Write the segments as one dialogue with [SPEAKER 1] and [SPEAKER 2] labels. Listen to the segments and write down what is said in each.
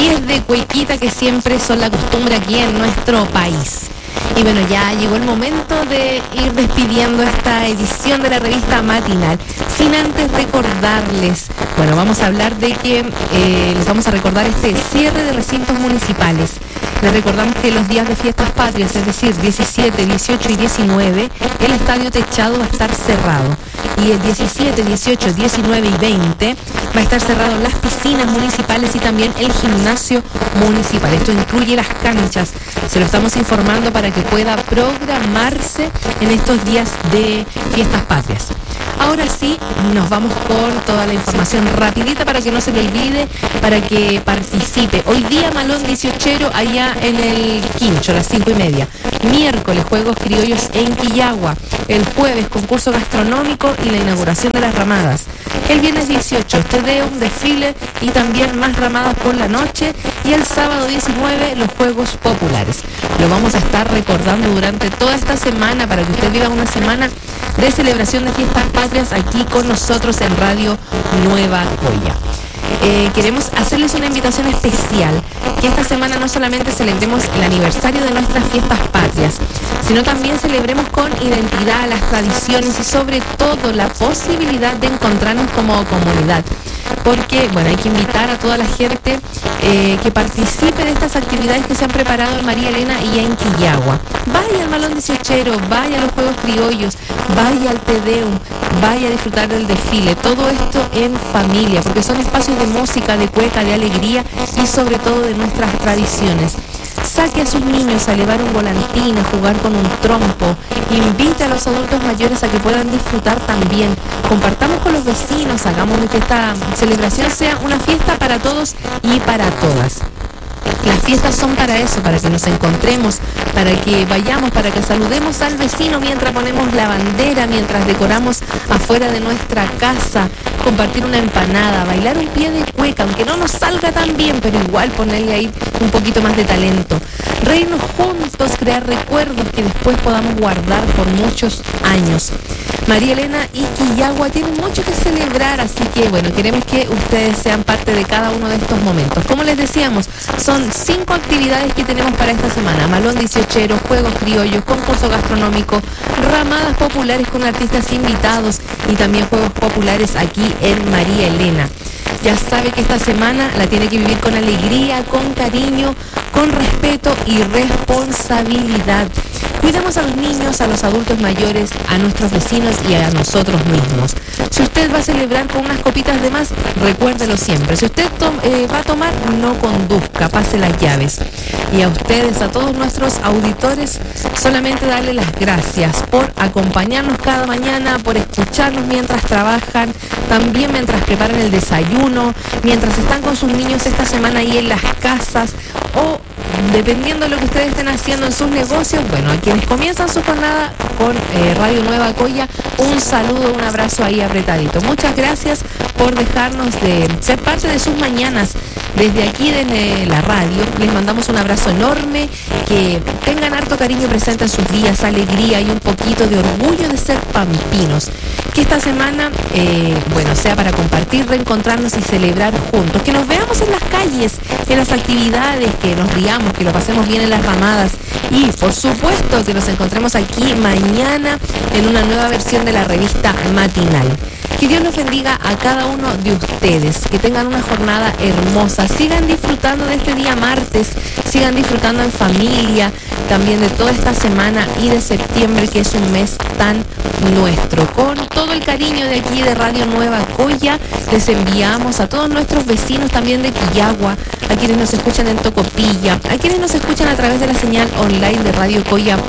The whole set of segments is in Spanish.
[SPEAKER 1] pies de cuequita que siempre son la costumbre aquí en nuestro país. Y bueno, ya llegó el momento de ir despidiendo esta edición de la revista matinal. Sin antes recordarles, bueno, vamos a hablar de que les vamos a recordar este cierre de recintos municipales. Les recordamos que los días de fiestas patrias, es decir, 17, 18 y 19, el estadio techado va a estar cerrado. Y el 17, 18, 19 y 20 va a estar cerrado las piscinas municipales y también el gimnasio municipal. Esto incluye las canchas. Se lo estamos informando para que pueda programarse en estos días de fiestas patrias. Ahora sí, nos vamos con toda la información rapidita para que no se le olvide, para que participe. Hoy día Malón 18 allá en el Quincho, a las 5:30. Miércoles, Juegos Criollos en Quillagua. El jueves, concurso gastronómico y la inauguración de las ramadas. El viernes 18, Tedeum, desfile y también más ramadas por la noche. Y el sábado 19, los Juegos Populares. Lo vamos a estar recordando durante toda esta semana para que usted viva una semana de celebración de fiestas patrias aquí con nosotros en Radio Nueva Coya. Queremos hacerles una invitación especial, que esta semana no solamente celebremos el aniversario de nuestras fiestas patrias, sino también celebremos con identidad las tradiciones y sobre todo la posibilidad de encontrarnos como comunidad. Porque, bueno, hay que invitar a toda la gente que participe de estas actividades que se han preparado en María Elena y en Quillagua. Vaya al Malón 18, vaya a los Juegos Criollos, vaya al Tedeum, vaya a disfrutar del desfile. Todo esto en familia, porque son espacios de música, de cueca, de alegría y sobre todo de nuestras tradiciones. Saque a sus niños a elevar un volantín, a jugar con un trompo. Invite a los adultos mayores a que puedan disfrutar también. Compartamos con los vecinos, hagamos que esta celebración sea una fiesta para todos y para todas. Las fiestas son para eso, para que nos encontremos, para que vayamos, para que saludemos al vecino mientras ponemos la bandera, mientras decoramos afuera de nuestra casa, compartir una empanada, bailar un pie de cueca, aunque no nos salga tan bien, pero igual ponerle ahí un poquito más de talento. Reírnos juntos, crear recuerdos que después podamos guardar por muchos años. María Elena y Quillagua tienen mucho que celebrar, así que bueno, queremos que ustedes sean parte de cada uno de estos momentos. Como les decíamos, son 5 actividades que tenemos para esta semana: Malón 18, Juegos Criollos, concurso gastronómico, ramadas populares con artistas invitados y también Juegos Populares aquí en María Elena. Ya sabe que esta semana la tiene que vivir con alegría, con cariño, con respeto y responsabilidad. Cuidemos a los niños, a los adultos mayores, a nuestros vecinos y a nosotros mismos. Si usted va a celebrar con unas copitas de más, recuérdelo siempre. Si usted va a tomar, no conduzca, pase las llaves. Y a ustedes, a todos nuestros auditores, solamente darle las gracias por acompañarnos cada mañana, por escucharnos mientras trabajan, también mientras preparan el desayuno, mientras están con sus niños esta semana ahí en las casas o dependiendo de lo que ustedes estén haciendo en sus negocios. Bueno, a quienes comienzan su jornada con Radio Nueva Coya, un saludo, un abrazo ahí apretadito. Muchas gracias por dejarnos de ser parte de sus mañanas. Desde aquí, desde la radio, les mandamos un abrazo enorme, que tengan harto cariño presente en sus días, alegría y un poquito de orgullo de ser pampinos. Que esta semana, bueno, sea para compartir, reencontrarnos y celebrar juntos. Que nos veamos en las calles, en las actividades, que nos riamos, que lo pasemos bien en las ramadas. Y, por supuesto, que nos encontremos aquí mañana en una nueva versión de la revista matinal. Que Dios los bendiga a cada uno de ustedes, que tengan una jornada hermosa, sigan disfrutando de este día martes, sigan disfrutando en familia, también de toda esta semana y de septiembre, que es un mes tan nuestro. Con todo el cariño de aquí de Radio Nueva Coya, les enviamos a todos nuestros vecinos también de Quillagua, a quienes nos escuchan en Tocopilla, a quienes nos escuchan a través de la señal online de radiocoya.cl.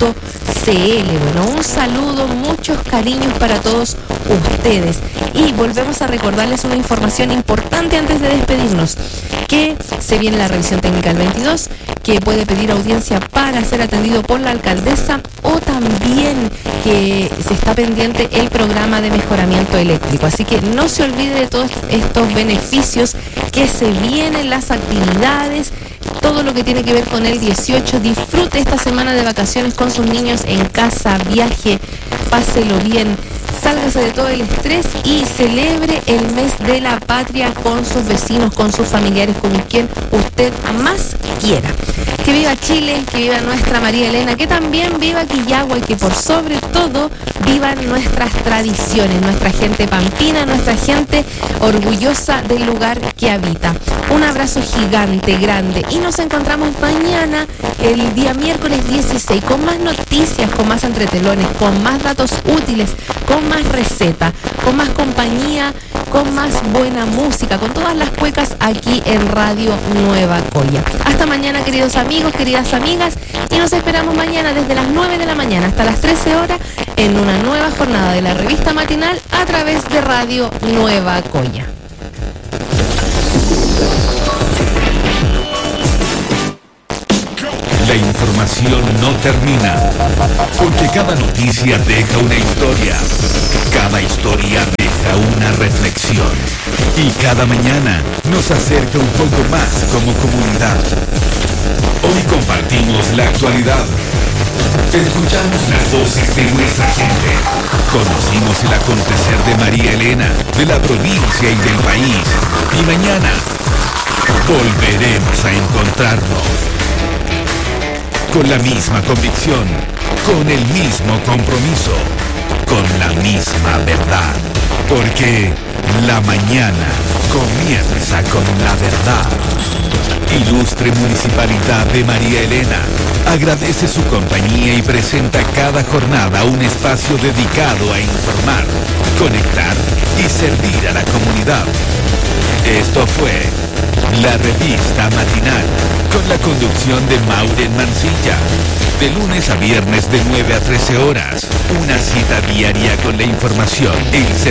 [SPEAKER 1] Bueno, un saludo, muchos cariños para todos ustedes. Y volvemos a recordarles una información importante antes de despedirnos, que se viene la revisión técnica el 22, que puede pedir audiencia para ser atendido por la alcaldesa, o también que se está pendiente el programa de mejoramiento eléctrico. Así que no se olvide de todos estos beneficios que se vienen, las actividades, todo lo que tiene que ver con el 18. Disfrute esta semana de vacaciones con sus niños en casa, viaje, páselo bien, sálgase de todo el estrés y celebre el mes de la patria con sus vecinos, con sus familiares, con quien usted más quiera. Que viva Chile, que viva nuestra María Elena, que también viva Quillagua y que por sobre todo vivan nuestras tradiciones, nuestra gente pampina, nuestra gente orgullosa del lugar que habita. Un abrazo gigante, grande, y nos encontramos mañana, el día miércoles 16, con más noticias, con más entretelones, con más datos útiles, con más receta, con más compañía, con más buena música, con todas las cuecas aquí en Radio Nueva Coya. Hasta mañana, queridos amigos, queridas amigas, y nos esperamos mañana desde las 9 de la mañana hasta las 13 horas en una nueva jornada de la revista matinal a través de Radio Nueva Coya.
[SPEAKER 2] La información no termina, porque cada noticia deja una historia, cada historia deja una reflexión, y cada mañana nos acerca un poco más como comunidad. Hoy compartimos la actualidad, escuchamos las voces de nuestra gente, conocimos el acontecer de María Elena, de la provincia y del país, y mañana volveremos a encontrarnos. Con la misma convicción, con el mismo compromiso, con la misma verdad. Porque la mañana comienza con la verdad. Ilustre Municipalidad de María Elena agradece su compañía y presenta cada jornada un espacio dedicado a informar, conectar y servir a la comunidad. Esto fue la revista matinal, con la conducción de Maureen Mancilla. De lunes a viernes de 9 a 13 horas. Una cita diaria con la información, el